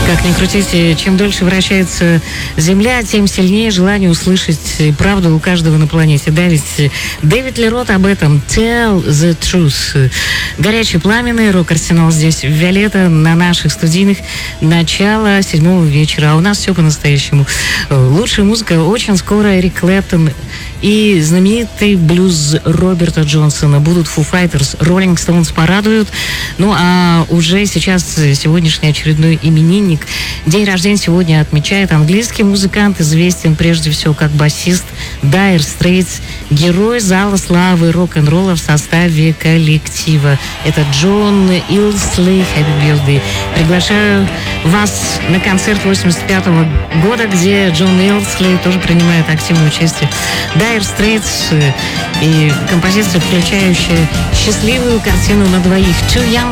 Как ни крутите, чем дольше вращается Земля, тем сильнее желание услышать правду у каждого на планете. Да, ведь Дэвид Ли Рот об этом. Tell the truth. Горячий, пламенный рок-арсенал здесь. Виолетта на наших студийных. Начало 7 вечера. А у нас все по-настоящему. Лучшая музыка очень скоро. Эрик Клэптон и знаменитый блюз Роберта Джонсона. Будут Foo Fighters, Rolling Stones порадуют. Ну, а уже сейчас сегодняшний очередной именинник. День рождения сегодня отмечает английский музыкант, известен прежде всего как басист Dire Straits, герой зала славы рок-н-ролла в составе коллектива. Это Джон Илсли. Happy Birthday. Приглашаю вас на концерт 85-го года, где Джон Илсли тоже принимает активное участие. Dire Straits и композиция, включающая счастливую картину на двоих. Too Young